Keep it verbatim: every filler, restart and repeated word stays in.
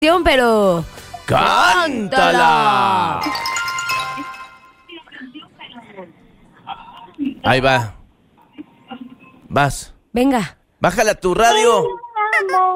pero... ¡Cántala! Ahí va. Vas. Venga. Bájala tu radio.